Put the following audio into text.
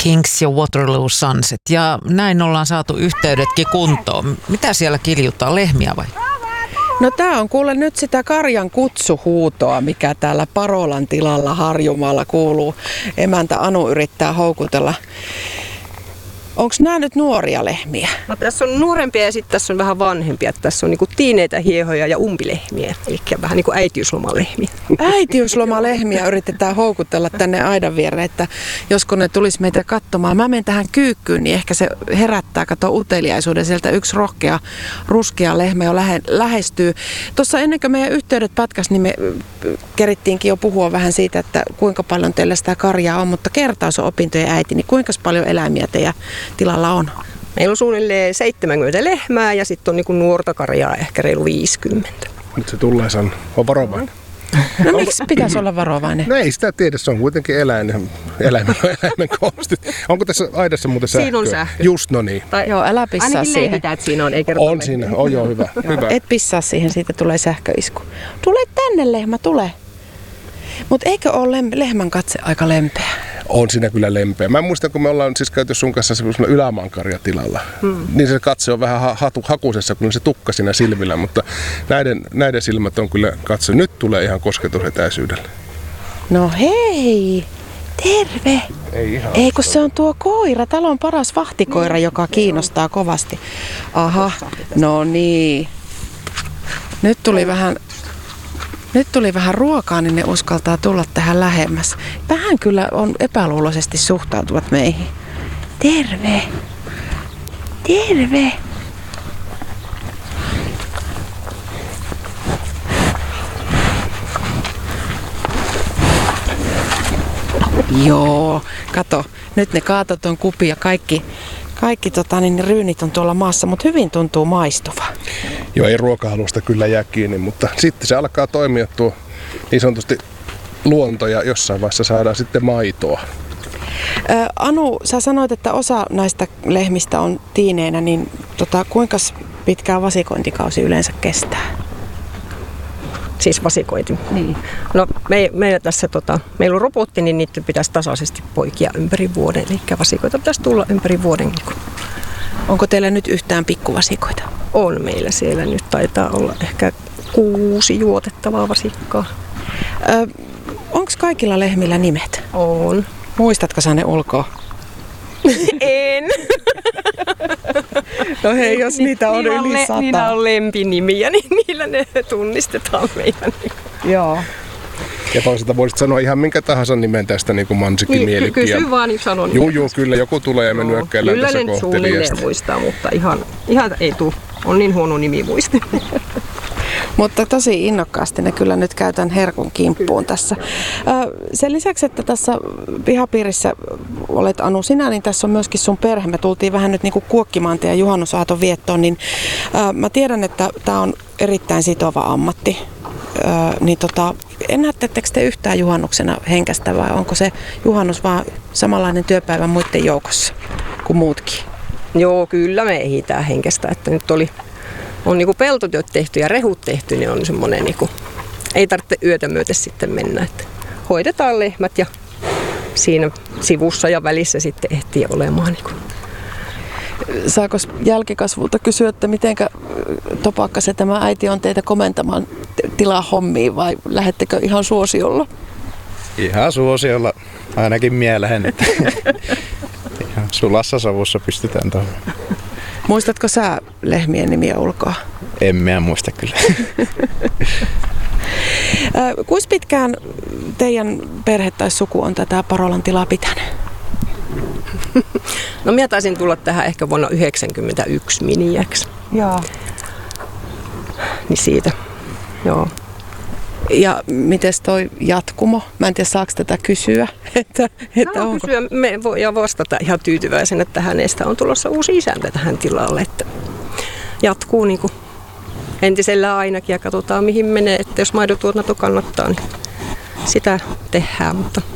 Kings ja Waterloo Sunset. Ja näin ollaan saatu yhteydetkin kuntoon. Mitä siellä kiljutaan, lehmiä vai? No tää on kuule nyt sitä karjan kutsuhuutoa, mikä täällä Parolan tilalla Harjumaalla kuuluu. Emäntä Anu yrittää houkutella. Onko nämä nyt nuoria lehmiä? No, tässä on nuorempia ja sitten tässä on vähän vanhempia. Tässä on niinku tiineitä hiehoja ja umpilehmiä, eli vähän niin kuin äitiyslomalehmiä. Äitiyslomalehmiä yritetään houkutella tänne aidan viereen, että josko ne tulisi meitä katsomaan. Mä menen tähän kyykkyyn, niin ehkä se herättää, uteliaisuuden. Sieltä yksi rohkea, ruskea lehmä jo lähestyy. Tuossa ennen kuin meidän yhteydet pätkäs, niin me kerittiinkin jo puhua vähän siitä, että kuinka paljon teillä sitä karjaa on, mutta kertaus on opintojen äiti, niin kuinka paljon eläimiä teidän tilalla on? Meillä on suunnilleen 70 lehmää ja sitten on niinku nuorta karjaa ehkä reilu 50. Nyt se tulee, Sanna. On varovainen. No miksi pitäisi olla varovainen? No ei sitä tiedä, se on kuitenkin eläimen konstit. Onko tässä aidassa muuten sähköä? Siinä on sähkö. Just, no niin. Joo, älä pissaa ainakin siihen. lehditä, että siinä on, ei kerta On siinä, joo hyvä. Hyvä. Et pissaa siihen, siitä tulee sähköisku. Tule tänne lehmä, tule. Mutta eikö ole lehmän katse aika lempeä? On siinä kyllä lempeä. Mä muistan, kun me ollaan siis käyty sun kanssa semmoisella ylämaankarjatilalla. Niin se katse on vähän hakusessa, kun se tukka siinä silmillä, mutta näiden silmät on kyllä katse. Nyt tulee ihan kosketusetäisyydellä. No hei, terve. Ei kun se on tuo koira, talon paras vahtikoira, joka kiinnostaa kovasti. Aha, no niin. Nyt tuli vähän ruokaa, niin ne uskaltaa tulla tähän lähemmäs. Vähän kyllä on epäluuloisesti suhtautuvat meihin. Terve! Terve! Joo, kato. Nyt ne kaatot ton kupi ja kaikki ryynit on tuolla maassa, mutta hyvin tuntuu maistuva. Joo, ei ruokahalusta kyllä jää kiinni, mutta sitten se alkaa toimia tuo niin sanotusti luonto ja jossain vaiheessa saadaan sitten maitoa. Anu, sä sanoit, että osa näistä lehmistä on tiineinä, niin kuinka pitkään vasikointikausi yleensä kestää? Siis vasikointi. Niin. No meillä tässä meillä on robotti, niin niitä pitäisi tasaisesti poikia ympäri vuoden. Eli vasikoita pitäisi tulla ympäri vuoden. Onko teillä nyt yhtään pikkuvasikoita? On meillä siellä nyt. Taitaa olla ehkä 6 juotettavaa vasikkaa. Onko kaikilla lehmillä nimet? On. Muistatko sä ne ulkoa? En. No hei, jos niitä on yli 100. Niillä on lempinimiä, niin niillä ne tunnistetaan meidän. Joo. Ja toisaalta voisit sanoa ihan minkä tahansa nimen tästä, niin kuin Mansikin mielikki. Kysy vaan, niin sanon. Joo, kyllä joku tulee ja me nyökkäillään tässä kohteliasta. Kyllä ne suunnilleen muistaa, mutta ihan ei tule. On niin huono nimi muisti. Mutta tosi innokkaasti ne kyllä nyt käytän herkun kimppuun tässä. Sen lisäksi, että tässä pihapiirissä olet Anu sinä, niin tässä on myöskin sun perhe. Me tultiin vähän nyt niin kuin kuokkimaan teidän juhannusaaton viettoon, niin mä tiedän, että tämä on erittäin sitova ammatti. Niin ennättettekö te yhtään juhannuksena henkästä vai onko se juhannus vaan samanlainen työpäivä muiden joukossa kuin muutkin? Joo, kyllä me ehditään henkästä, että nyt on niinku peltotyöt tehty ja rehut tehty, niin on semmoinen niinku, ei tarvitse yötä myöten sitten mennä, että hoidetaan lehmät ja siinä sivussa ja välissä sitten ehtii olemaan niinku. Saako jälkikasvulta kysyä, että mitenkä topakka se tämä äiti on teitä komentamaan tilahommiin vai lähettekö ihan suosiolla? Ihan suosiolla, ainakin mieleen, että ihan sulassa savussa pystytään tuohon. Muistatko sä lehmien nimiä ulkoa? En minä muista kyllä. Kuinka pitkään teidän perhe tai suku on tätä Parolan tilaa pitänyt? No minä taisin tulla tähän ehkä vuonna 1991 miniäksi. Joo. Niin siitä, joo. Ja mites toi jatkumo? Mä en tiedä, saako tätä kysyä? Että onko? Kysyä. Me voidaan vastata ihan tyytyväisenä, että hänestä on tulossa uusi isäntä tähän tilalle. Että jatkuu niin kuin entisellä ainakin ja katsotaan mihin menee. Että jos maidotuotanto kannattaa, niin sitä tehdään. Mutta